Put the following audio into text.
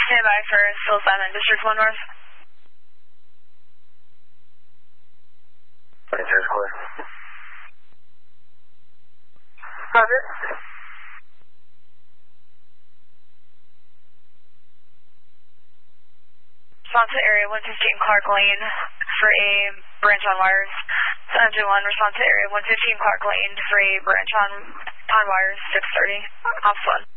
Stand by for still silent, District 1 North. 22 is clear. Roger. Response to area 115 Clark Lane for a branch on wires. San Angelo 1, response to area 115 Clark Lane for a branch on wires, 630. Ops 1.